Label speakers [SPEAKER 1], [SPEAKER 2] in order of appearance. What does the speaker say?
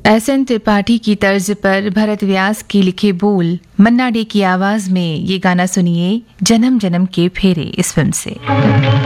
[SPEAKER 1] एहसन त्रिपाठी की तर्ज पर भरत व्यास की लिखे बोल, मन्ना डे की आवाज में ये गाना सुनिए, जन्म जन्म के फेरे इस फिल्म से।